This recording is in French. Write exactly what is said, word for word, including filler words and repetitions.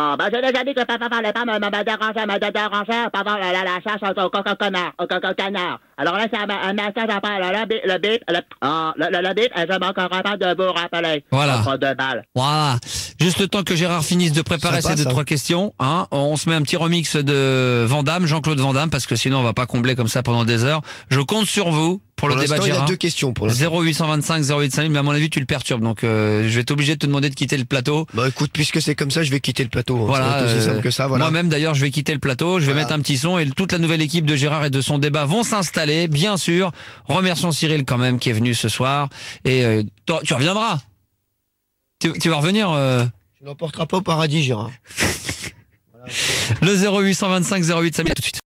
Ah, ben, j'ai déjà dit que papa parlait pas, me, me, me dérangeait, me dérangeait pendant la, la, la chasse au coco canard, au coco canard. Alors là, c'est un, un message à part, le, le, le beat, le, ah, le, le, le beat, et je manquerai pas de vous rappeler. Voilà. Entre deux balles. Voilà. Juste le temps que Gérard finisse de préparer Sympa, ces deux, ça. trois questions, hein. On se met un petit remix de Van Damme, Jean-Claude Van Damme, parce que sinon on va pas combler comme ça pendant des heures. Je compte sur vous pour, Pour le débat l'instant, de il y a Gérard. deux questions pour l'instant. zéro huit cent vingt-cinq zéro huit cinq mille, mais à mon avis tu le perturbes, donc euh, je vais t'obliger de te demander de quitter le plateau. Bah écoute, puisque c'est comme ça, je vais quitter le plateau. Hein. Voilà, Ça va être aussi euh, simple que ça, voilà. Moi-même d'ailleurs, je vais quitter le plateau, je vais Voilà. mettre un petit son et toute la nouvelle équipe de Gérard et de son débat vont s'installer, bien sûr. Remercions Cyril quand même qui est venu ce soir et euh, toi, tu reviendras. Tu, tu vas revenir. Euh... Tu n'emporteras pas au paradis, Gérard. Le zéro huit cent vingt-cinq zéro huit cinq mille, tout de suite.